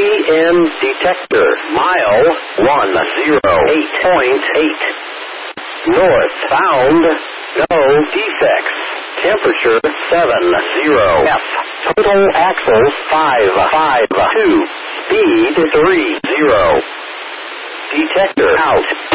EM detector. Mile 108.8. North. Found. No defects. Temperature 70. F. Total axles 552. Speed 30. Detector out.